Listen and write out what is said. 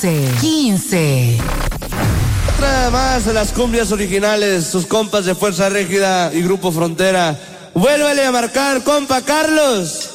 15. Otra más de las cumbias originales, sus compas de Fuerza Régida y Grupo Frontera. Vuélvele a marcar, compa Carlos.